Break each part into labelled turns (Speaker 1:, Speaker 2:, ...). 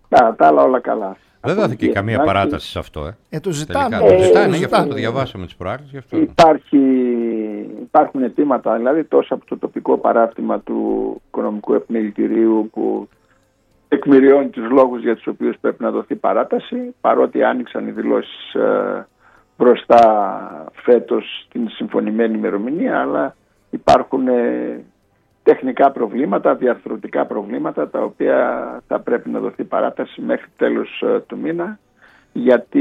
Speaker 1: Τα άλλα όλα καλά.
Speaker 2: Δεν δόθηκε καμία παράταση σε αυτό.
Speaker 3: Το ζητάνε.
Speaker 2: Το ζητάνε, γι' αυτό το διαβάσαμε τις προάλλες.
Speaker 1: Υπάρχουν αιτήματα, δηλαδή τόσο από το τοπικό παράρτημα του Οικονομικού Επιμελητηρίου που εκμηριώνει τους λόγους για τους οποίους πρέπει να δοθεί παράταση, παρότι άνοιξαν οι δηλώσεις μπροστά φέτος στην συμφωνημένη ημερομηνία, αλλά υπάρχουν τεχνικά προβλήματα, διαρθρωτικά προβλήματα, τα οποία θα πρέπει να δοθεί παράταση μέχρι τέλος του μήνα, γιατί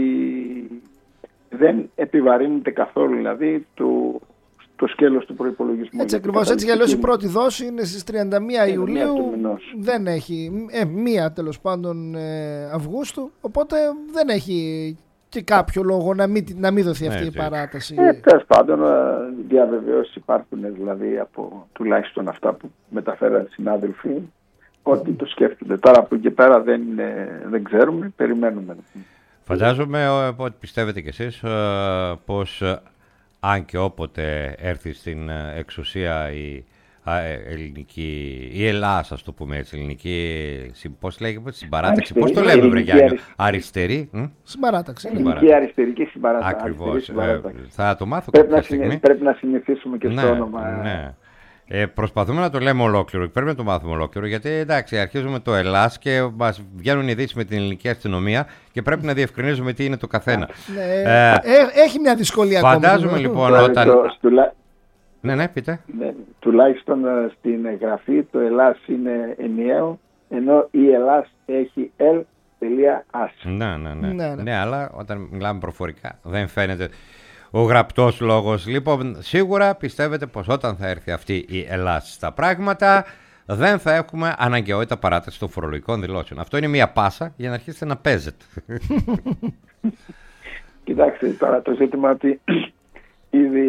Speaker 1: δεν επιβαρύνεται καθόλου δηλαδή το σκέλος του προϋπολογισμού.
Speaker 3: Έτσι ακριβώς, έτσι για αλλιώς η πρώτη δόση είναι στις 31 Ιουλίου, δεν έχει, μία τέλος πάντων Αυγούστου, οπότε δεν έχει και κάποιο λόγο να μην δοθεί αυτή η παράταση.
Speaker 1: Τέλος πάντων, διαβεβαιώσεις υπάρχουν δηλαδή από τουλάχιστον αυτά που μεταφέραν οι συνάδελφοι, ότι το σκέφτονται. Τώρα από εκεί πέρα δεν ξέρουμε, περιμένουμε.
Speaker 2: Φαντάζομαι ότι πιστεύετε κι εσείς πως αν και όποτε έρθει στην εξουσία η Ελλάδα, ας το πούμε έτσι, ελληνική, πώς λέγεται, συμπαράταξη, πώς το λέμε βρε Γιάννη, αριστερή.
Speaker 3: Συμπαράταξη.
Speaker 1: Ελληνική αριστερική συμπαράταξη.
Speaker 2: Ακριβώς, θα το μάθω
Speaker 1: κάποια στιγμή. Πρέπει να συνηθίσουμε και στο όνομα.
Speaker 2: Ναι. Προσπαθούμε να το λέμε ολόκληρο, πρέπει να το μάθουμε ολόκληρο, γιατί εντάξει, αρχίζουμε το Ελλάς και μας βγαίνουν ειδήσεις με την ελληνική αστυνομία και πρέπει να διευκρινίζουμε τι είναι το καθένα.
Speaker 3: Έχει μια δυσκολία ακόμα.
Speaker 2: Φαντάζομαι λοιπόν όταν... Ναι, πείτε.
Speaker 1: Τουλάχιστον στην εγγραφή το Ελλάς είναι ενιαίο, ενώ η Ελλάς έχει L.as.
Speaker 2: Ναι, αλλά όταν μιλάμε προφορικά δεν φαίνεται ο γραπτός λόγος. Λοιπόν, σίγουρα πιστεύετε πως όταν θα έρθει αυτή η Ελλάς στα πράγματα δεν θα έχουμε αναγκαιότητα παράταση των φορολογικών δηλώσεων. Αυτό είναι μια πάσα για να αρχίσετε να παίζετε.
Speaker 1: Κοιτάξτε τώρα το ζήτημα ότι ήδη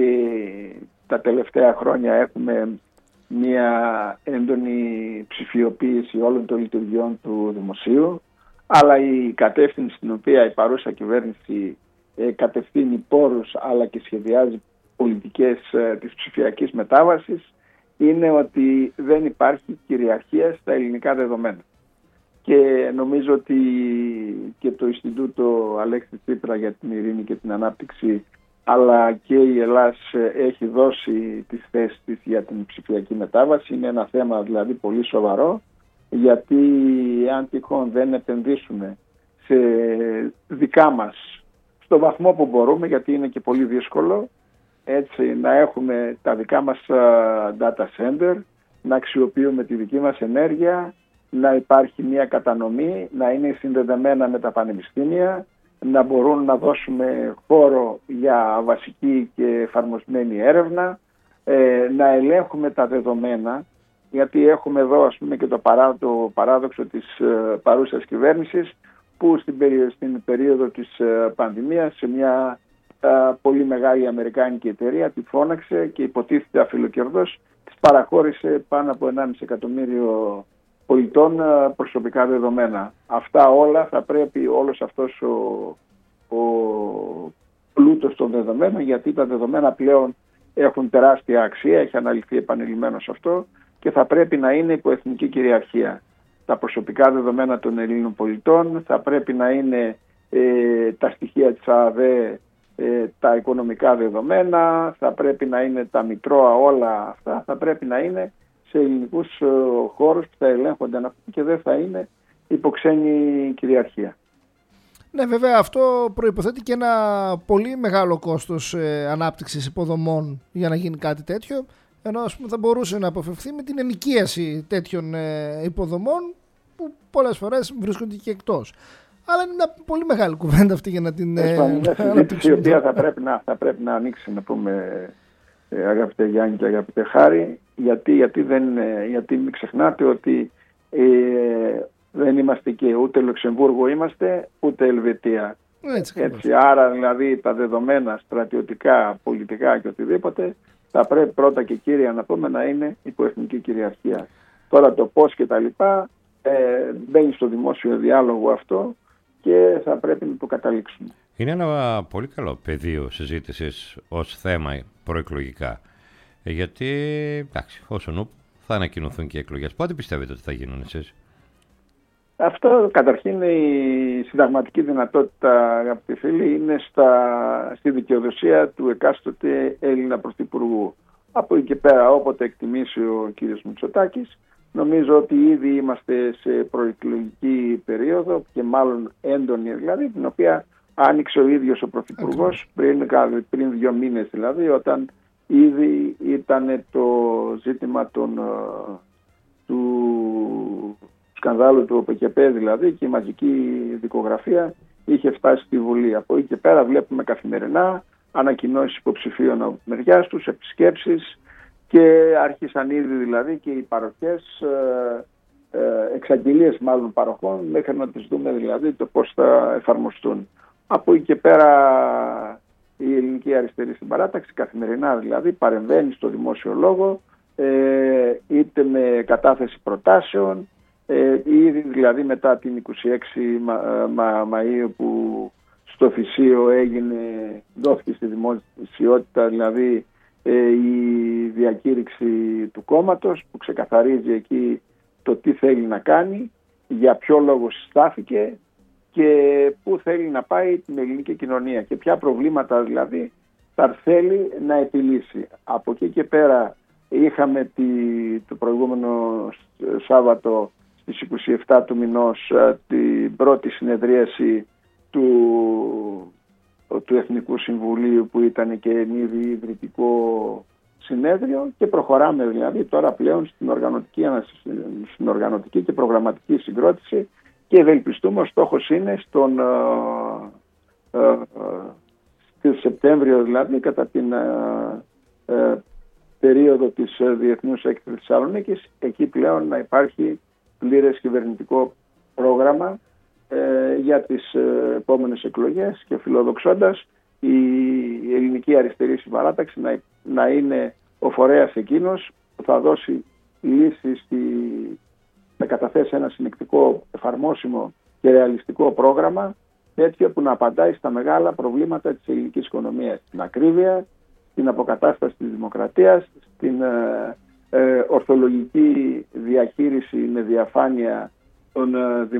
Speaker 1: τα τελευταία χρόνια έχουμε μια έντονη ψηφιοποίηση όλων των λειτουργιών του δημοσίου, αλλά η κατεύθυνση στην οποία η παρούσα κυβέρνηση κατευθύνει πόρους αλλά και σχεδιάζει πολιτικές της ψηφιακής μετάβασης είναι ότι δεν υπάρχει κυριαρχία στα ελληνικά δεδομένα. Και νομίζω ότι και το Ινστιτούτο Αλέξη Τσίπρα για την Ειρήνη και την Ανάπτυξη αλλά και η Ελλάς έχει δώσει τις θέσεις της για την ψηφιακή μετάβαση. Είναι ένα θέμα δηλαδή πολύ σοβαρό, γιατί αν τυχόν δεν επενδύσουμε σε δικά μας στο βαθμό που μπορούμε, γιατί είναι και πολύ δύσκολο, έτσι να έχουμε τα δικά μας data center, να αξιοποιούμε τη δική μας ενέργεια, να υπάρχει μια κατανομή, να είναι συνδεδεμένα με τα πανεπιστήμια, να μπορούν να δώσουμε χώρο για βασική και εφαρμοσμένη έρευνα, να ελέγχουμε τα δεδομένα, γιατί έχουμε εδώ ας πούμε και το παράδοξο της παρούσας κυβέρνησης, που στην περίοδο της πανδημίας σε μια πολύ μεγάλη αμερικάνικη εταιρεία τη φώναξε και υποτίθεται αφιλοκερδός της παραχώρησε πάνω από 1,5 εκατομμύριο πολιτών προσωπικά δεδομένα. Αυτά όλα θα πρέπει, όλος αυτός ο πλούτος των δεδομένων, γιατί τα δεδομένα πλέον έχουν τεράστια αξία, έχει αναλυθεί επανειλημμένως αυτό και θα πρέπει να είναι υπό εθνική κυριαρχία. Τα προσωπικά δεδομένα των Ελλήνων πολιτών θα πρέπει να είναι τα στοιχεία της ΑΔΕ, τα οικονομικά δεδομένα, θα πρέπει να είναι τα μητρώα, όλα αυτά θα πρέπει να είναι σε ελληνικούς χώρους που θα ελέγχονται και δεν θα είναι υπό ξένη κυριαρχία.
Speaker 3: Ναι, βέβαια αυτό προϋποθέτει και ένα πολύ μεγάλο κόστος ανάπτυξης υποδομών για να γίνει κάτι τέτοιο, ενώ ας πούμε θα μπορούσε να αποφευθεί με την ενοικίαση τέτοιων υποδομών που πολλές φορές βρίσκονται και εκτός. Αλλά είναι μια πολύ μεγάλη κουβέντα αυτή για να την
Speaker 1: αναπτύξουμε. Η οποία θα πρέπει να ανοίξει, να πούμε, αγαπητέ Γιάννη και αγαπητέ Χάρη, γιατί μην ξεχνάτε ότι δεν είμαστε και ούτε Λουξεμβούργο είμαστε, ούτε Ελβετία. Έτσι, άρα δηλαδή τα δεδομένα στρατιωτικά, πολιτικά και οτιδήποτε θα πρέπει πρώτα και κύρια να πούμε να είναι υπό εθνική κυριαρχία. Τώρα το πώς και τα λοιπά μπαίνει στο δημόσιο διάλογο αυτό και θα πρέπει να το καταλήξουμε.
Speaker 2: Είναι ένα πολύ καλό πεδίο συζήτησης ως θέμα προεκλογικά. Γιατί, εντάξει, όσον θα ανακοινωθούν και οι εκλογές. Πότε πιστεύετε ότι θα γίνουν εσείς?
Speaker 1: Αυτό καταρχήν η συνταγματική δυνατότητα, αγαπητοί φίλοι, είναι στη δικαιοδοσία του εκάστοτε Έλληνα Πρωθυπουργού. Από εκεί και πέρα, όποτε εκτιμήσει ο κ. Μητσοτάκης, νομίζω ότι ήδη είμαστε σε προεκλογική περίοδο και μάλλον έντονη δηλαδή, την οποία άνοιξε ο ίδιος ο Πρωθυπουργός πριν 2 μήνες δηλαδή, όταν ήδη ήταν το ζήτημα του σκανδάλου του ΟΠΕΚΕΠΕ δηλαδή και η μαζική δικογραφία είχε φτάσει στη Βουλή. Από εκεί και πέρα βλέπουμε καθημερινά ανακοινώσεις υποψηφίων από μεριάς τους, επισκέψεις και άρχισαν ήδη δηλαδή και οι παροχές, εξαγγελίες μάλλον παροχών, μέχρι να τις δούμε δηλαδή το πώς θα εφαρμοστούν. Από εκεί και πέρα η Ελληνική Αριστερή Συμπαράταξη καθημερινά δηλαδή παρεμβαίνει στο δημόσιο λόγο, είτε με κατάθεση προτάσεων, ήδη δηλαδή μετά την 26 Μαΐου που στο Φυσίο δόθηκε στη δημοσιότητα δηλαδή η διακήρυξη του κόμματος που ξεκαθαρίζει εκεί το τι θέλει να κάνει, για ποιο λόγο συστάθηκε και πού θέλει να πάει την ελληνική κοινωνία και ποια προβλήματα δηλαδή θα θέλει να επιλύσει. Από εκεί και πέρα είχαμε το προηγούμενο Σάββατο στις 27 του μηνός την πρώτη συνεδρίαση του Εθνικού Συμβουλίου που ήταν και ήδη ιδρυτικό συνέδριο και προχωράμε δηλαδή τώρα πλέον στην οργανωτική και προγραμματική συγκρότηση και ευελπιστούμε ο στόχος είναι στο Σεπτέμβριο δηλαδή κατά την περίοδο της Διεθνούς Έκθεσης Θεσσαλονίκης εκεί πλέον να υπάρχει πλήρες κυβερνητικό πρόγραμμα για τις επόμενες εκλογές και φιλοδοξώντας η Ελληνική Αριστερή Συμπαράταξη να είναι ο φορέας εκείνος που θα δώσει λύσεις, θα καταθέσει ένα συνεκτικό, εφαρμόσιμο και ρεαλιστικό πρόγραμμα τέτοιο που να απαντάει στα μεγάλα προβλήματα της ελληνικής οικονομίας, στην ακρίβεια, στην αποκατάσταση της δημοκρατίας, στην ορθολογική διαχείριση με διαφάνεια των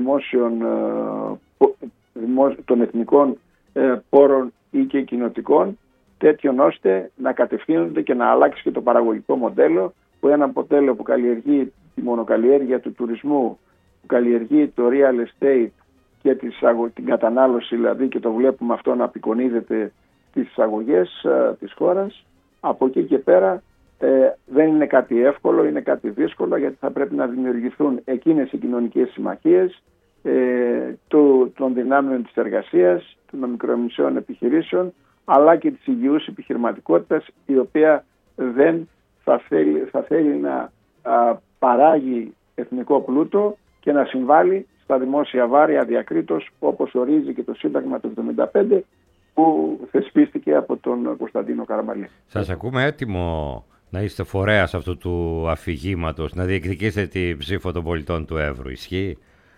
Speaker 1: των εθνικών πόρων ή και κοινοτικών, τέτοιον ώστε να κατευθύνονται και να αλλάξει και το παραγωγικό μοντέλο, που ένα μοντέλο που καλλιεργεί τη μονοκαλλιέργεια του τουρισμού, που καλλιεργεί το real estate και την κατανάλωση δηλαδή, και το βλέπουμε αυτό να απεικονίζεται στις εισαγωγές της χώρας. Από εκεί και πέρα δεν είναι κάτι εύκολο, είναι κάτι δύσκολο, γιατί θα πρέπει να δημιουργηθούν εκείνες οι κοινωνικές συμμαχίες των δυνάμεων της εργασίας, των μικρομεσαίων επιχειρήσεων, αλλά και της υγιούς επιχειρηματικότητας, η οποία δεν θα θέλει να παράγει εθνικό πλούτο και να συμβάλλει στα δημόσια βάρη αδιακρίτως, όπως ορίζει και το Σύνταγμα του 1975 που θεσπίστηκε από τον Κωνσταντίνο Καραμαλή.
Speaker 2: Σας ακούμε έτοιμο να είστε φορέας αυτού του αφηγήματος, να διεκδικήσετε τη ψήφο των πολιτών του Εύρου. Ισχύει?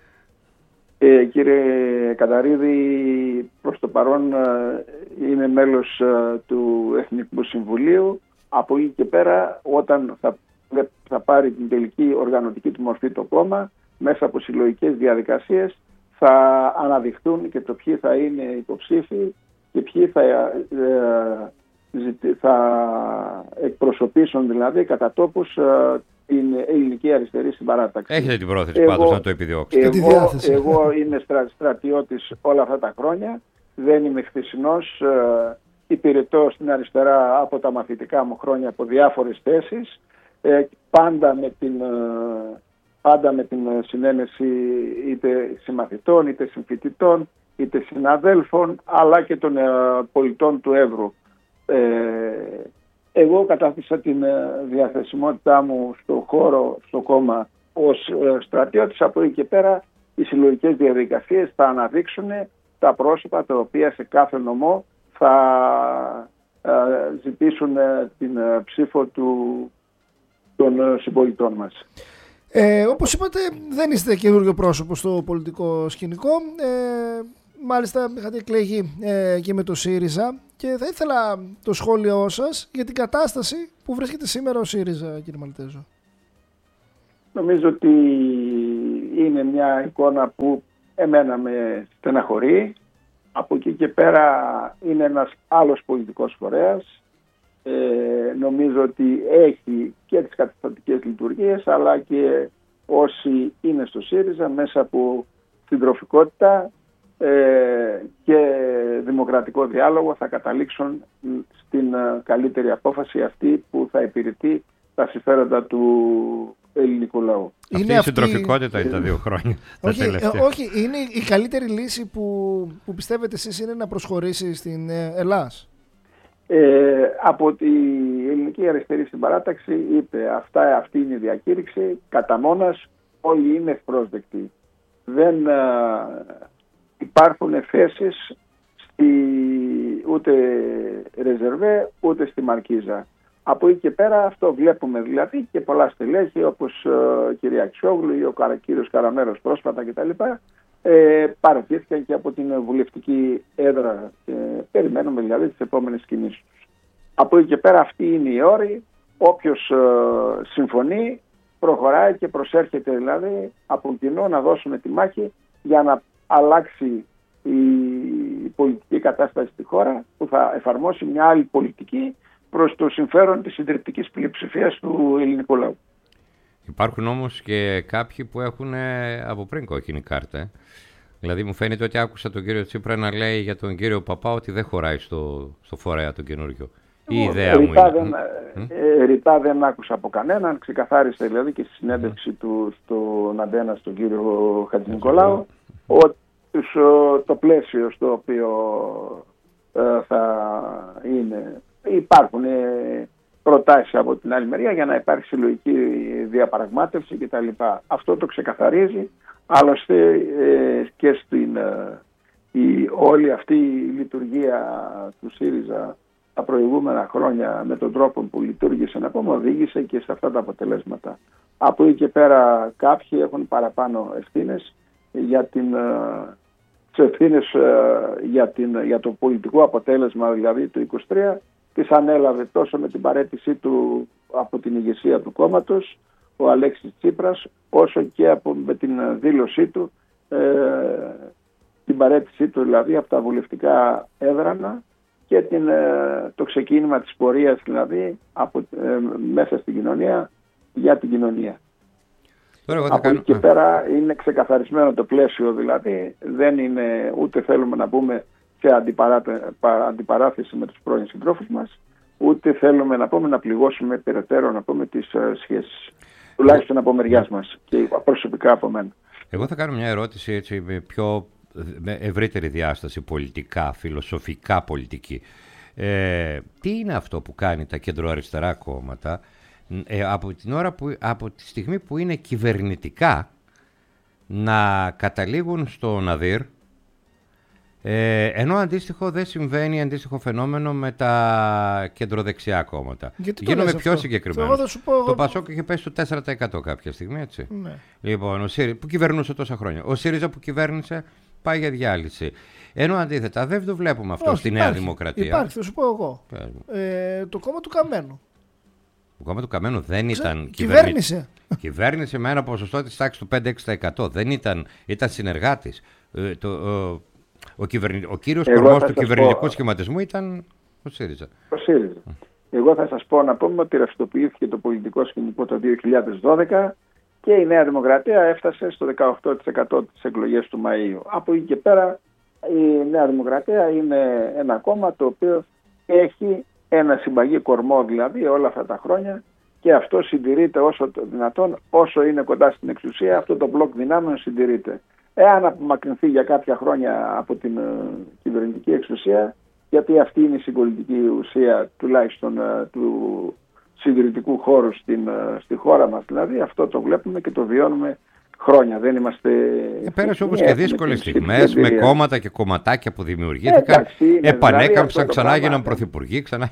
Speaker 1: Κύριε Καταρίδη, προς το παρόν είμαι μέλος του Εθνικού Συμβουλίου. Από εκεί και πέρα, όταν θα πάρει την τελική οργανωτική του μορφή το κόμμα, μέσα από συλλογικές διαδικασίες θα αναδειχθούν και το ποιοι θα είναι υποψήφοι και ποιοι θα εκπροσωπήσουν δηλαδή κατά τόπους την Ελληνική Αριστερή Συμπαράταξη.
Speaker 2: Έχετε την πρόθεση πάντως να το επιδιώξετε?
Speaker 1: Εγώ είμαι στρατιώτης όλα αυτά τα χρόνια, δεν είμαι χθεσινός, υπηρετώ στην αριστερά από τα μαθητικά μου χρόνια από διάφορες θέσεις, πάντα με την συνένεση είτε συμμαθητών, είτε συμφοιτητών, είτε συναδέλφων, αλλά και των πολιτών του Εύρου. Εγώ κατάθεσα την διαθεσιμότητά μου στο χώρο, στο κόμμα ως στρατιώτης. Από εκεί και πέρα οι συλλογικές διαδικασίες θα αναδείξουν τα πρόσωπα τα οποία σε κάθε νομό θα ζητήσουν την ψήφο των συμπολιτών μας.
Speaker 3: Όπως είπατε, δεν είστε καινούργιο πρόσωπο στο πολιτικό σκηνικό. Μάλιστα είχατε εκλεγεί και με το ΣΥΡΙΖΑ και θα ήθελα το σχόλιο σας για την κατάσταση που βρίσκεται σήμερα ο ΣΥΡΙΖΑ, κύριε Μαλτέζο.
Speaker 1: Νομίζω ότι είναι μια εικόνα που εμένα με στεναχωρεί. Από εκεί και πέρα είναι ένας άλλος πολιτικός φορέας. Νομίζω ότι έχει και τις καταστατικές λειτουργίες, αλλά και όσοι είναι στο ΣΥΡΙΖΑ μέσα από συντροφικότητα και δημοκρατικό διάλογο θα καταλήξουν στην καλύτερη απόφαση, αυτή που θα υπηρετεί τα συμφέροντα του ελληνικού λαού.
Speaker 2: Αυτή η συντροφικότητα είναι τα 2 χρόνια.
Speaker 3: Όχι, είναι η καλύτερη λύση που πιστεύετε εσείς είναι να προσχωρήσει στην Ελλάς.
Speaker 1: Από τη ελληνική αριστερή συμπαράταξη είπε αυτή είναι η διακήρυξη, κατά μόνας όλοι είναι ευπρόσδεκτοι. Δεν υπάρχουν θέσεις ούτε ρεζερβέ ούτε στη Μαρκίζα. Από εκεί και πέρα αυτό βλέπουμε δηλαδή και πολλά στελέχη όπως η κυρία Αξιόγλου ή ο κύριος Καραμέρος πρόσφατα κτλ. Παρατήθηκαν και από την βουλευτική έδρα. Περιμένουμε δηλαδή τις επόμενες κινήσεις τους. Από εκεί και πέρα αυτή είναι η όρη. Όποιος συμφωνεί προχωράει και προσέρχεται δηλαδή από κοινό να δώσουμε τη μάχη για να αλλάξει η πολιτική κατάσταση στη χώρα, που θα εφαρμόσει μια άλλη πολιτική προς το συμφέρον της συντριπτικής πλειοψηφίας του ελληνικού λαού.
Speaker 2: Υπάρχουν όμως και κάποιοι που έχουν από πριν κόκκινη κάρτα. Δηλαδή μου φαίνεται ότι άκουσα τον κύριο Τσίπρα να λέει για τον κύριο Παπά ότι δεν χωράει στο φορέα τον καινούριο. Η ιδέα μου είναι.
Speaker 1: Ρητά δεν άκουσα από κανέναν. Ξεκαθάρισε δηλαδή και στη συνέντευξη του στον Αντένα στον κύριο Χατζηνικολάου ότι το πλαίσιο στο οποίο θα είναι, υπάρχουν προτάσεις από την άλλη μεριά για να υπάρχει συλλογική διαπραγμάτευση κτλ. Αυτό το ξεκαθαρίζει. Άλλωστε και όλη αυτή η λειτουργία του ΣΥΡΙΖΑ τα προηγούμενα χρόνια με τον τρόπο που λειτουργήσε να πούμε οδήγησε και σε αυτά τα αποτελέσματα. Από εκεί και πέρα κάποιοι έχουν παραπάνω ευθύνες για το πολιτικό αποτέλεσμα δηλαδή του 23. Τις ανέλαβε τόσο με την παραίτησή του από την ηγεσία του κόμματος ο Αλέξης Τσίπρας, όσο και με την δήλωσή του, την παραίτησή του δηλαδή από τα βουλευτικά έδρανα και το ξεκίνημα της πορείας δηλαδή μέσα στην κοινωνία για την κοινωνία. Από εκεί και πέρα είναι ξεκαθαρισμένο το πλαίσιο δηλαδή, δεν είναι ούτε θέλουμε να μπούμε σε αντιπαράθεση με τους πρώην συντρόφους μας, ούτε θέλουμε να πούμε να πληγώσουμε περαιτέρω να πούμε τις σχέσεις. Τουλάχιστον από μεριάς μας και προσωπικά από μένα.
Speaker 2: Εγώ θα κάνω μια ερώτηση έτσι με ευρύτερη διάσταση πολιτικά, φιλοσοφικά πολιτική. Τι είναι αυτό που κάνει τα κεντροαριστερά κόμματα από τη στιγμή που είναι κυβερνητικά να καταλήγουν στο ναδύρ, ενώ αντίστοιχο δεν συμβαίνει αντίστοιχο φαινόμενο με τα κεντροδεξιά κόμματα. Γίνομαι πιο συγκεκριμένο. Το Πασόκ είχε πέσει στο 4% κάποια στιγμή, έτσι.
Speaker 3: Ναι.
Speaker 2: Λοιπόν, ο ΣΥΡΙΖΑ που κυβερνούσε τόσα χρόνια. Ο ΣΥΡΙΖΑ που κυβέρνησε πάει για διάλυση. Ενώ αντίθετα δεν το βλέπουμε αυτό στη Νέα Δημοκρατία.
Speaker 3: Υπάρχει, θα σου πω εγώ. Το κόμμα του Καμένου.
Speaker 2: Το κόμμα του Καμένου δεν ήταν
Speaker 3: κυβέρνησε.
Speaker 2: Κυβέρνησε με ένα ποσοστό της τάξης του 5-6%. Δεν ήταν συνεργάτης. Ο κύριος κορμός του κυβερνητικού σχηματισμού ήταν ο ΣΥΡΙΖΑ.
Speaker 1: Εγώ θα σας πω να πούμε ότι ρευστοποιήθηκε το πολιτικό σκηνικό το 2012 και η Νέα Δημοκρατία έφτασε στο 18% τις εκλογές του Μαΐου. Από εκεί και πέρα η Νέα Δημοκρατία είναι ένα κόμμα το οποίο έχει ένα συμπαγή κορμό δηλαδή όλα αυτά τα χρόνια και αυτό συντηρείται όσο το δυνατόν, όσο είναι κοντά στην εξουσία, αυτό το μπλοκ δυνάμεων συντηρείται. Εάν απομακρυνθεί για κάποια χρόνια από την κυβερνητική εξουσία, γιατί αυτή είναι η συγκολητική ουσία τουλάχιστον του συντηρητικού χώρου στη χώρα μας, δηλαδή αυτό το βλέπουμε και το βιώνουμε χρόνια. Δεν είμαστε.
Speaker 2: Πέρασε όπως και δύσκολες στιγμές με κόμματα και κομματάκια που δημιουργήθηκαν. Επανέκαμψαν, δηλαδή, ξανά γίναν πρωθυπουργοί, ξανά.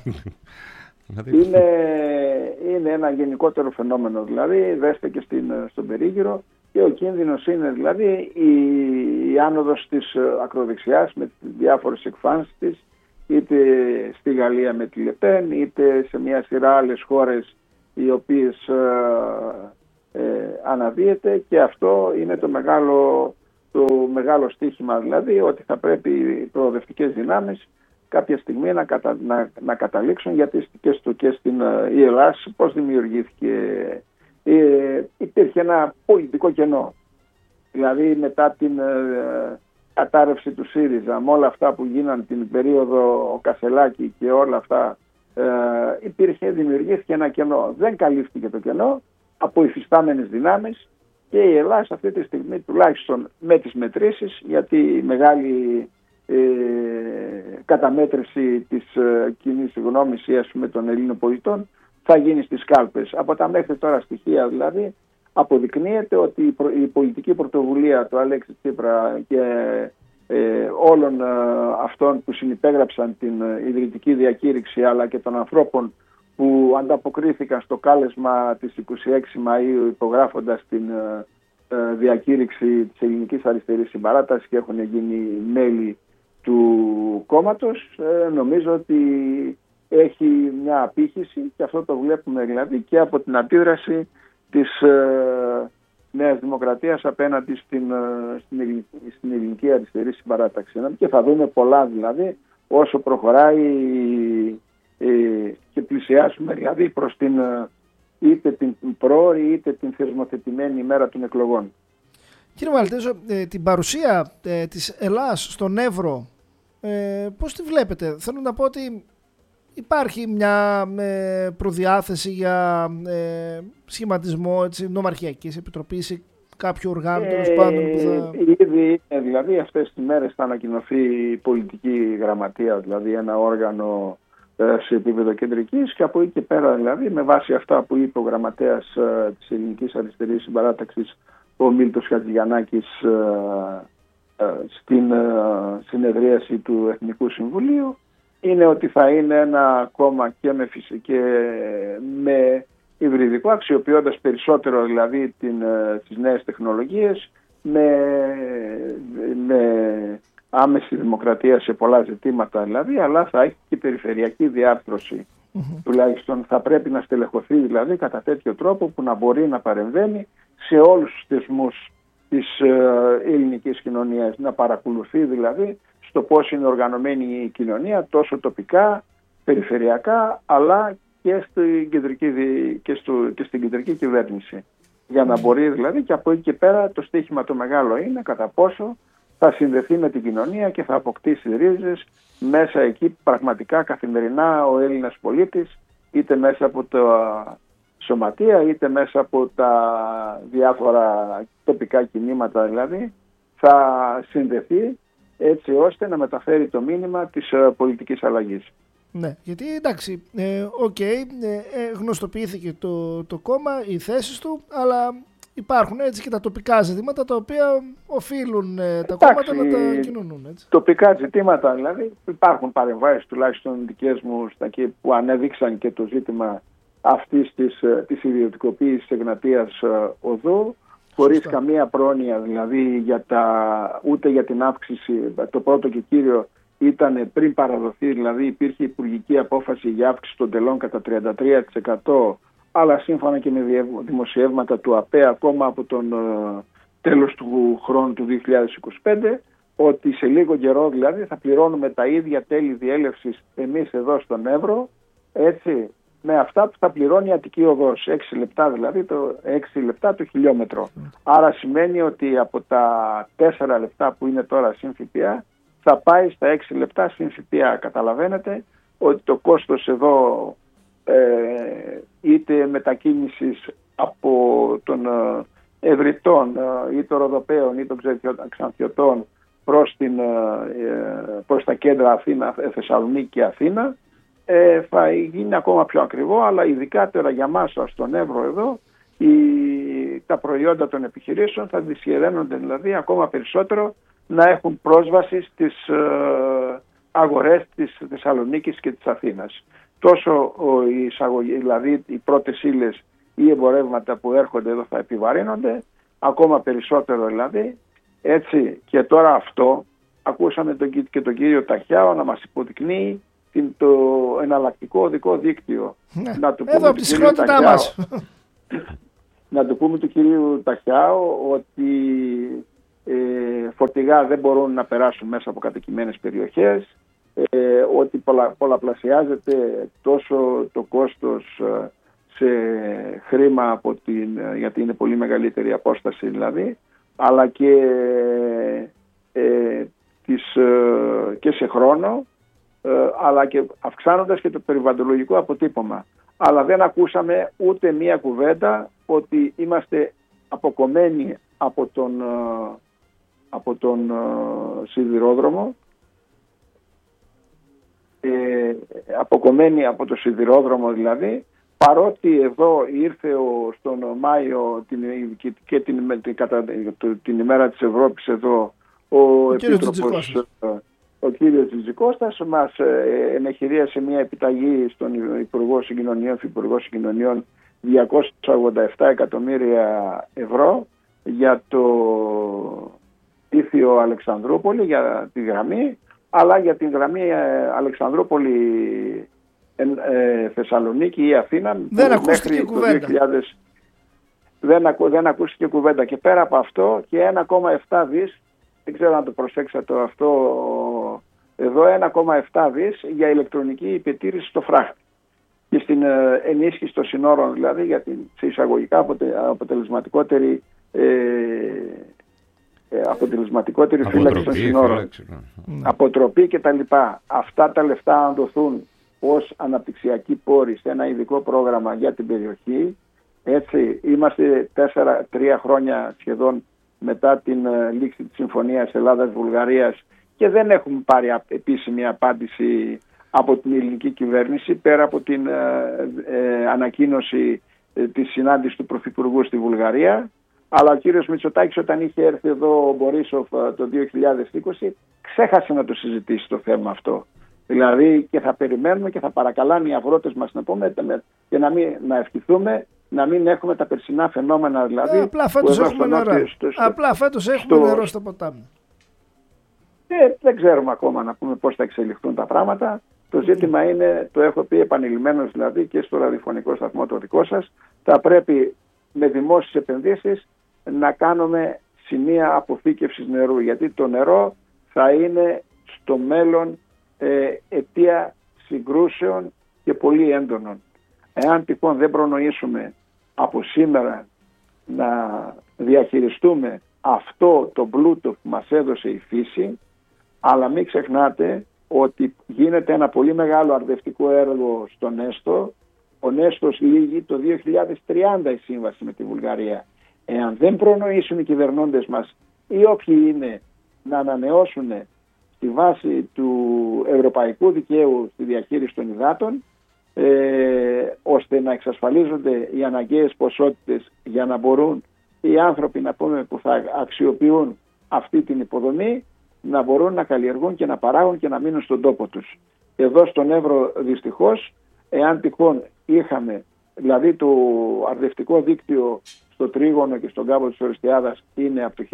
Speaker 1: Είναι ένα γενικότερο φαινόμενο, δηλαδή δέστε και στον περίγυρο. Και ο κίνδυνος είναι δηλαδή η άνοδος της ακροδεξιάς με διάφορες εκφάνσεις της, είτε στη Γαλλία με τη Λεπέν, είτε σε μια σειρά άλλες χώρες οι οποίες αναδύεται, και αυτό είναι το μεγάλο στίχημα, δηλαδή ότι θα πρέπει οι προοδευτικές δυνάμεις κάποια στιγμή να καταλήξουν, γιατί και στην η Ελλάδα πώς δημιουργήθηκε. Υπήρχε ένα πολιτικό κενό. Δηλαδή μετά την κατάρρευση του ΣΥΡΙΖΑ, με όλα αυτά που γίναν την περίοδο Κασελάκη και όλα αυτά, δημιουργήθηκε ένα κενό. Δεν καλύφθηκε το κενό από υφιστάμενες δυνάμεις, και η Ελλάδα αυτή τη στιγμή, τουλάχιστον με τις μετρήσεις, γιατί η μεγάλη καταμέτρηση της κοινής γνώμης των Ελλήνων πολιτών θα γίνει στις κάλπες. Από τα μέχρι τώρα στοιχεία δηλαδή αποδεικνύεται ότι η πολιτική πρωτοβουλία του Αλέξη Τσίπρα και όλων αυτών που συνυπέγραψαν την ιδρυτική διακήρυξη, αλλά και των ανθρώπων που ανταποκρίθηκαν στο κάλεσμα της 26 Μαΐου υπογράφοντας την διακήρυξη της Ελληνικής Αριστερής Συμπαράτασης και έχουν γίνει μέλη του κόμματος, νομίζω ότι έχει μια απήχηση, και αυτό το βλέπουμε δηλαδή και από την αντίδραση της Νέας Δημοκρατίας απέναντι στην Ελληνική Αριστερή Συμπαράταξη. Και θα δούμε πολλά δηλαδή όσο προχωράει και πλησιάσουμε δηλαδή προς είτε την πρόωρη είτε την θεσμοθετημένη ημέρα των εκλογών.
Speaker 3: Κύριε Μαλτέζο, την παρουσία της Ελλάδας στον Εύρο, πώς τη βλέπετε? Θέλω να πω ότι υπάρχει μια προδιάθεση για σχηματισμό νομαρχιακής επιτροπής ή κάποιο οργάνο τέλος πάντων που θα...
Speaker 1: Ήδη δηλαδή αυτές τις μέρες θα ανακοινωθεί η πολιτική γραμματεία, δηλαδή ένα όργανο σε επίπεδο κεντρικής, και από εκεί και πέρα δηλαδή με βάση αυτά που είπε ο γραμματέας της Ελληνικής Αριστερής Συμπαράταξης, ο Μίλτος Χατζηγιαννάκης, στην συνεδρίαση του Εθνικού Συμβουλίου, είναι ότι θα είναι ένα κόμμα και με υβριδικό, αξιοποιώντας περισσότερο δηλαδή τις νέες τεχνολογίες, με άμεση δημοκρατία σε πολλά ζητήματα δηλαδή, αλλά θα έχει και περιφερειακή διάρθρωση. Τουλάχιστον θα πρέπει να στελεχωθεί δηλαδή κατά τέτοιο τρόπο που να μπορεί να παρεμβαίνει σε όλους τους θεσμούς της ελληνικής κοινωνίας, να παρακολουθεί δηλαδή στο πώς είναι οργανωμένη η κοινωνία, τόσο τοπικά, περιφερειακά, αλλά και στην κεντρική κυβέρνηση. Για να μπορεί δηλαδή, και από εκεί και πέρα το στίχημα το μεγάλο είναι κατά πόσο θα συνδεθεί με την κοινωνία και θα αποκτήσει ρίζες μέσα εκεί πραγματικά καθημερινά ο Έλληνας πολίτης, είτε μέσα από τα σωματεία είτε μέσα από τα διάφορα τοπικά κινήματα δηλαδή, θα συνδεθεί έτσι ώστε να μεταφέρει το μήνυμα της πολιτικής αλλαγής.
Speaker 3: Ναι, γιατί εντάξει, γνωστοποιήθηκε το κόμμα, οι θέσεις του, αλλά υπάρχουν έτσι και τα τοπικά ζητήματα τα οποία οφείλουν τα κόμματα να τα κοινωνούν. Έτσι.
Speaker 1: Τοπικά ζητήματα δηλαδή, υπάρχουν παρεμβάσεις τουλάχιστον δικές μου που ανέδειξαν και το ζήτημα αυτής της ιδιωτικοποίησης Εγνατίας Οδού, χωρίς καμία πρόνοια δηλαδή ούτε για την αύξηση. Το πρώτο και κύριο ήταν πριν παραδοθεί, δηλαδή υπήρχε υπουργική απόφαση για αύξηση των τελών κατά 33%, αλλά σύμφωνα και με δημοσιεύματα του ΑΠΕ ακόμα από τον τέλος του χρόνου του 2025, ότι σε λίγο καιρό δηλαδή θα πληρώνουμε τα ίδια τέλη διέλευσης εμείς εδώ στον Εύρο, έτσι, με αυτά που θα πληρώνει η Αττική Οδός, 6 λεπτά δηλαδή, 6 λεπτά το χιλιόμετρο. Άρα σημαίνει ότι από τα 4 λεπτά που είναι τώρα συν ΦΠΑ θα πάει στα 6 λεπτά συν ΦΠΑ. Καταλαβαίνετε ότι το κόστος εδώ είτε μετακίνησης από των Ευρυτών ή των Ροδοπαίων ή των Ξανθιωτών προς τα κέντρα Αθήνα, Θεσσαλονίκη και Αθήνα, θα γίνει ακόμα πιο ακριβό, αλλά ειδικά τώρα για μας στον Εύρο εδώ τα προϊόντα των επιχειρήσεων θα δυσχεραίνονται δηλαδή ακόμα περισσότερο να έχουν πρόσβαση στις αγορές της Θεσσαλονίκης και της Αθήνας. Τόσο δηλαδή οι πρώτες ύλες ή εμπορεύματα που έρχονται εδώ θα επιβαρύνονται ακόμα περισσότερο δηλαδή. Έτσι, και τώρα αυτό ακούσαμε και τον κύριο Ταχιάο να μας υποδεικνύει το εναλλακτικό οδικό δίκτυο.
Speaker 3: Ναι. Να του εδώ από τη συχνότητά μας.
Speaker 1: να του πούμε του κυρίου Ταχιάου ότι φορτηγά δεν μπορούν να περάσουν μέσα από κατοικημένες περιοχές, ότι πολλαπλασιάζεται τόσο το κόστος σε χρήμα γιατί είναι πολύ μεγαλύτερη απόσταση δηλαδή, αλλά και σε χρόνο, αλλά και αυξάνοντας και το περιβαλλοντολογικό αποτύπωμα. Αλλά δεν ακούσαμε ούτε μία κουβέντα ότι είμαστε αποκομμένοι από τον σιδηρόδρομο, αποκομμένοι από το σιδηρόδρομο δηλαδή, παρότι εδώ ήρθε στον Μάιο και την ημέρα της Ευρώπης εδώ ο Επίτροπος, ο κύριος Τζιτζικώστας, μας ενεχειρίασε μια επιταγή στον Υπουργό Συγκοινωνιών 287 εκατομμύρια ευρώ για το Ήθιο Αλεξανδρούπολη, για τη γραμμή, αλλά για την γραμμή Αλεξανδρούπολη Θεσσαλονίκη ή Αθήνα
Speaker 3: δεν ακούστηκε κουβέντα.
Speaker 1: Δεν ακούστηκε κουβέντα. Και πέρα από αυτό και 1,7 δις, δεν ξέρω αν το προσέξατε αυτό εδώ, 1,7 δις για ηλεκτρονική υπετήρηση στο φράχτη και στην ενίσχυση των συνόρων, δηλαδή για την σε εισαγωγικά αποτελεσματικότερη φύλαξη των συνόρων, αποτροπή κτλ. Αυτά τα λεφτά αν δοθούν ως αναπτυξιακοί πόροι σε ένα ειδικό πρόγραμμα για την περιοχή, έτσι είμαστε 3 χρόνια σχεδόν μετά την λήξη της Συμφωνίας Ελλάδας-Βουλγαρίας και δεν έχουμε πάρει επίσημη απάντηση από την ελληνική κυβέρνηση, πέρα από την ανακοίνωση της συνάντησης του Πρωθυπουργού στη Βουλγαρία. Αλλά ο κύριος Μητσοτάκης, όταν είχε έρθει εδώ ο Μπορίσοφ το 2020, ξέχασε να το συζητήσει το θέμα αυτό. Δηλαδή και θα περιμένουμε και θα παρακαλάνε οι αγρότες μας να πούμε και να ευχηθούμε να μην έχουμε τα περσινά φαινόμενα, δηλαδή.
Speaker 3: Απλά φέτος έχουμε νερό. Απλά φέτος έχουμε νερό στο ποτάμι.
Speaker 1: Δεν ξέρουμε ακόμα να πούμε πώς θα εξελιχθούν τα πράγματα. Το ζήτημα είναι, το έχω πει επανειλημμένως δηλαδή και στο ραδιοφωνικό σταθμό το δικό σας, θα πρέπει με δημόσιες επενδύσεις να κάνουμε σημεία αποθήκευσης νερού, γιατί το νερό θα είναι στο μέλλον αιτία συγκρούσεων και πολύ έντονων. Εάν τυχόν δεν προνοήσουμε από σήμερα να διαχειριστούμε αυτό το πλούτο που μας έδωσε η φύση, αλλά μην ξεχνάτε ότι γίνεται ένα πολύ μεγάλο αρδευτικό έργο στο Νέστο. Ο Νέστος λύγει το 2030 η σύμβαση με τη Βουλγαρία. Εάν δεν προνοήσουν οι κυβερνώντες μας ή όποιοι είναι να ανανεώσουν στη βάση του ευρωπαϊκού δικαίου στη διαχείριση των υδάτων, ώστε να εξασφαλίζονται οι αναγκαίες ποσότητες για να μπορούν οι άνθρωποι να πούμε, που θα αξιοποιούν αυτή την υποδομή να μπορούν να καλλιεργούν και να παράγουν και να μείνουν στον τόπο τους. Εδώ στον Εύρο δυστυχώς, εάν τυχόν είχαμε, δηλαδή το αρδευτικό δίκτυο στο Τρίγωνο και στον κάμπο της Ορεστιάδας είναι από το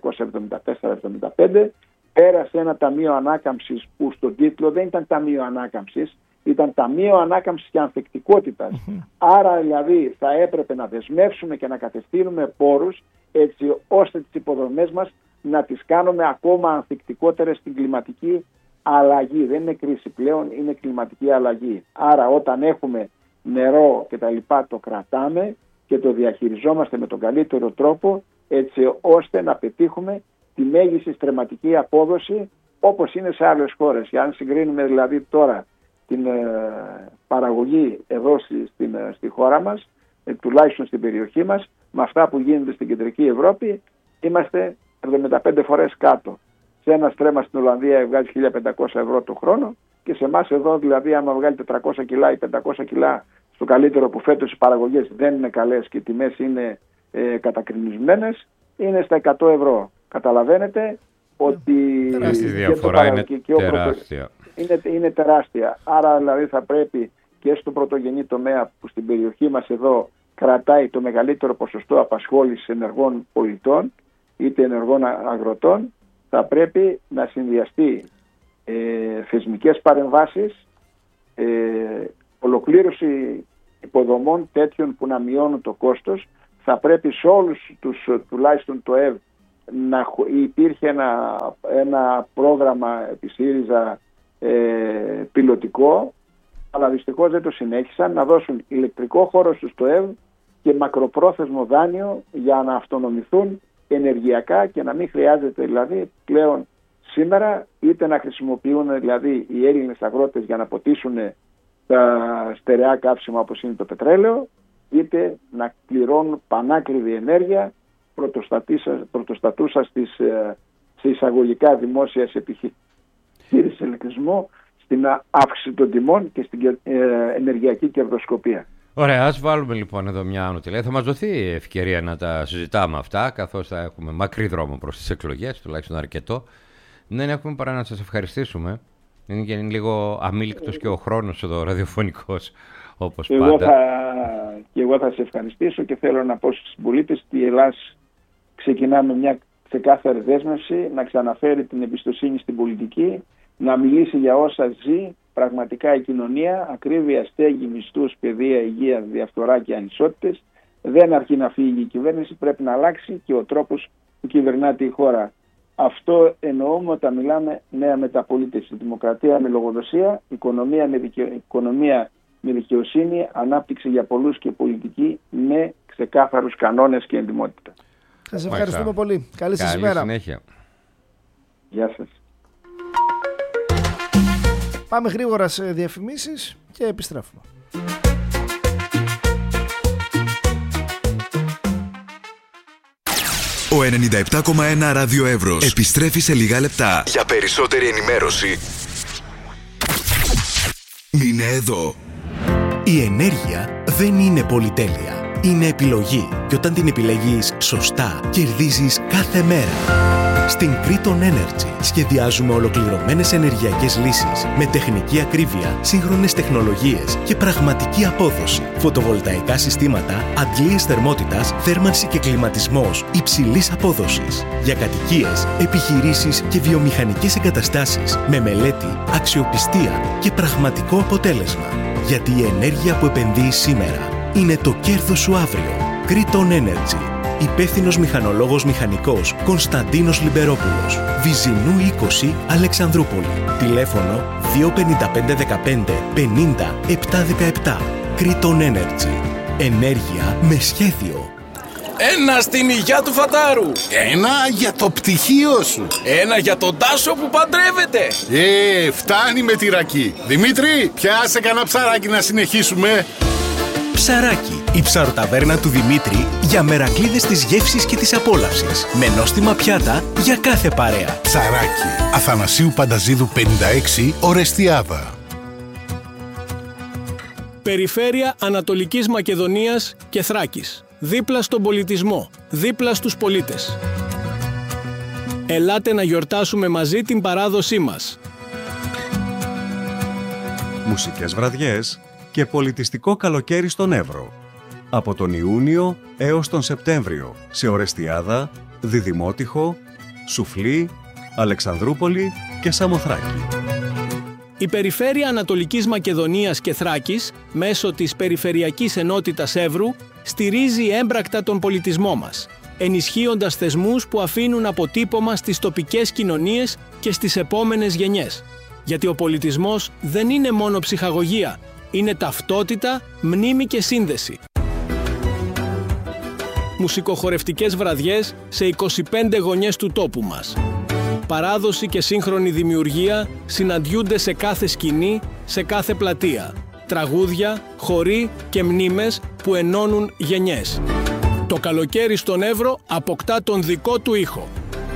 Speaker 1: 1974-75, πέρασε ένα ταμείο ανάκαμψης που στον τίτλο δεν ήταν ταμείο ανάκαμψης, ήταν ταμείο ανάκαμψης και ανθεκτικότητας. Άρα δηλαδή θα έπρεπε να δεσμεύσουμε και να κατευθύνουμε πόρους έτσι ώστε τις υποδομές μας να τις κάνουμε ακόμα ανθεκτικότερες στην κλιματική αλλαγή. Δεν είναι κρίση πλέον, είναι κλιματική αλλαγή. Άρα όταν έχουμε νερό και τα λοιπά το κρατάμε και το διαχειριζόμαστε με τον καλύτερο τρόπο έτσι ώστε να πετύχουμε τη μέγιστη στρεματική απόδοση όπως είναι σε άλλες χώρες. Και αν συγκρίνουμε δηλαδή τώρα την παραγωγή εδώ στη χώρα μας, τουλάχιστον στην περιοχή μας, με αυτά που γίνεται στην κεντρική Ευρώπη, είμαστε 75 φορές κάτω. Σε ένα στρέμμα στην Ολλανδία βγάζει 1.500 ευρώ το χρόνο και σε εμάς εδώ δηλαδή άμα βγάλει 400 κιλά ή 500 κιλά στο καλύτερο που φέτος οι παραγωγές δεν είναι καλές και οι τιμές είναι κατακρινισμένες, είναι στα 100 ευρώ. Καταλαβαίνετε ότι
Speaker 2: τεράστια διαφορά, είναι
Speaker 1: τεράστια. Άρα δηλαδή θα πρέπει και στο πρωτογενή τομέα που στην περιοχή μας εδώ κρατάει το μεγαλύτερο ποσοστό απασχόλησης ενεργών πολιτών είτε ενεργών αγροτών, θα πρέπει να συνδυαστεί θεσμικές παρεμβάσεις, ολοκλήρωση υποδομών τέτοιων που να μειώνουν το κόστος, θα πρέπει σε όλους τουλάχιστον το ΕΒ να υπήρχε ένα πρόγραμμα επί ΣΥΡΙΖΑ πιλωτικό, αλλά δυστυχώς δεν το συνέχισαν, να δώσουν ηλεκτρικό χώρο στους το ΕΒ και μακροπρόθεσμο δάνειο για να αυτονομηθούν ενεργειακά και να μην χρειάζεται δηλαδή πλέον σήμερα είτε να χρησιμοποιούν δηλαδή οι Έλληνες αγρότες για να ποτίσουν τα στερεά καύσιμα όπως είναι το πετρέλαιο, είτε να πληρώνουν πανάκριβη ενέργεια πρωτοστατούσα σε εισαγωγικά δημόσιας επιχείρησης ηλεκτρισμού στην αύξηση των τιμών και στην ενεργειακή κερδοσκοπία.
Speaker 2: Ωραία, ας βάλουμε λοιπόν εδώ μια άνω τελεία. Θα μας δοθεί ευκαιρία να τα συζητάμε αυτά, καθώς θα έχουμε μακρύ δρόμο προς τις εκλογές, τουλάχιστον αρκετό. Δεν έχουμε παρά να σας ευχαριστήσουμε. Είναι και λίγο αμήλικτος και ο χρόνος εδώ ραδιοφωνικός, όπως πάντα.
Speaker 1: Εγώ θα σε ευχαριστήσω και θέλω να πω στους συμπολίτες ότι η Ελλάδα ξεκινά με μια ξεκάθαρη δέσμευση να ξαναφέρει την εμπιστοσύνη στην πολιτική, να μιλήσει για όσα ζει πραγματικά η κοινωνία, ακρίβεια, στέγη, μισθούς, παιδεία, υγεία, διαφθορά και ανισότητες. Δεν αρκεί να φύγει η κυβέρνηση, πρέπει να αλλάξει και ο τρόπος που κυβερνάται η χώρα. Αυτό εννοούμε όταν μιλάμε νέα μεταπολίτευση. Δημοκρατία με λογοδοσία, οικονομία με δικαιοσύνη, ανάπτυξη για πολλούς και πολιτική με ξεκάθαρους κανόνες και εντιμότητα.
Speaker 3: Σας ευχαριστούμε πολύ. Καλή σας ημέρα.
Speaker 2: Συνέχεια.
Speaker 1: Γεια σας.
Speaker 3: Πάμε γρήγορα σε διαφημίσεις και επιστρέφουμε.
Speaker 4: Ο 97,1 Ράδιο Εύρος επιστρέφει σε λίγα λεπτά. Για περισσότερη ενημέρωση μείνε εδώ.
Speaker 5: Η ενέργεια δεν είναι πολυτέλεια. Είναι επιλογή. Και όταν την επιλέγεις σωστά, κερδίζεις κάθε μέρα. Στην Kriton Energy σχεδιάζουμε ολοκληρωμένες ενεργειακές λύσεις με τεχνική ακρίβεια, σύγχρονες τεχνολογίες και πραγματική απόδοση. Φωτοβολταϊκά συστήματα, αντλίες θερμότητας, θέρμανση και κλιματισμός υψηλής απόδοσης. Για κατοικίες, επιχειρήσεις και βιομηχανικές εγκαταστάσεις με μελέτη, αξιοπιστία και πραγματικό αποτέλεσμα. Γιατί η ενέργεια που επενδύεις σήμερα είναι το κέρδος σου αύριο. Kriton Energy. Υπεύθυνος μηχανολόγος μηχανικός Κωνσταντίνος Λιμπερόπουλος. Βυζινού 20 Αλεξανδρούπολη. Τηλέφωνο 25515 50 717. Kriton Energy. Ενέργεια με σχέδιο.
Speaker 6: Ένα στην υγειά του Φατάρου.
Speaker 7: Ένα για το πτυχίο σου.
Speaker 6: Ένα για τον Τάσο που παντρεύεται.
Speaker 7: Φτάνει με τη ρακή. Δημήτρη, πιάσε κανένα ψαράκι να συνεχίσουμε.
Speaker 5: Ψαράκι, η ψαροταβέρνα του Δημήτρη για μερακλείδες της γεύσης και της απόλαυσης. Με νόστιμα πιάτα για κάθε παρέα.
Speaker 7: Ψαράκι, Αθανασίου Πανταζίδου 56, Ορεστιάδα.
Speaker 6: Περιφέρεια Ανατολικής Μακεδονίας και Θράκης. Δίπλα στον πολιτισμό, δίπλα στους πολίτες. Ελάτε να γιορτάσουμε μαζί την παράδοσή μας.
Speaker 8: Μουσικές βραδιές και πολιτιστικό καλοκαίρι στον Εύρο. Από τον Ιούνιο έως τον Σεπτέμβριο σε Ορεστιάδα, Διδημότυχο, Σουφλή, Αλεξανδρούπολη και Σαμοθράκη.
Speaker 6: Η Περιφέρεια Ανατολικής Μακεδονίας και Θράκης, μέσω της Περιφερειακής Ενότητας Εύρου, στηρίζει έμπρακτα τον πολιτισμό μας, ενισχύοντας θεσμούς που αφήνουν αποτύπωμα στις τοπικές κοινωνίες και στις επόμενες γενιές. Γιατί ο πολιτισμός δεν είναι μόνο ψυχαγωγία, είναι ταυτότητα, μνήμη και σύνδεση. Μουσικοχορευτικές βραδιές σε 25 γωνιές του τόπου μας. Παράδοση και σύγχρονη δημιουργία συναντιούνται σε κάθε σκηνή, σε κάθε πλατεία. Τραγούδια, χοροί και μνήμες που ενώνουν γενιές. Το καλοκαίρι στον Εύρο αποκτά τον δικό του ήχο.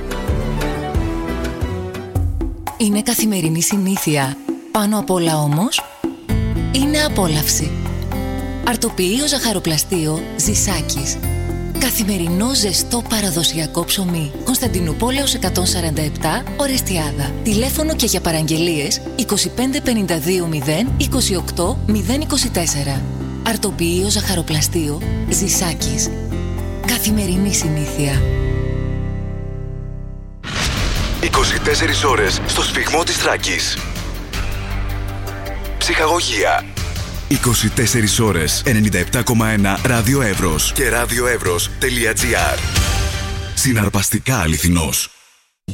Speaker 9: Είναι καθημερινή συνήθεια. Πάνω απ' όλα όμως, είναι απόλαυση. Αρτοποιείο ζαχαροπλαστείο Ζησάκης. Καθημερινό ζεστό παραδοσιακό ψωμί. Κωνσταντινούπολεως 147, Ορεστιάδα. Τηλέφωνο και για παραγγελίες 2552 0 28 024. Αρτοποιείο ζαχαροπλαστείο Ζησάκης. Καθημερινή συνήθεια.
Speaker 4: 24 ώρες στο σφιγμό της Θράκης. Ψυχαγωγία. 24 ώρες 97,1 Ράδιο Εύρος και radioevros.gr. Συναρπαστικά αληθινός.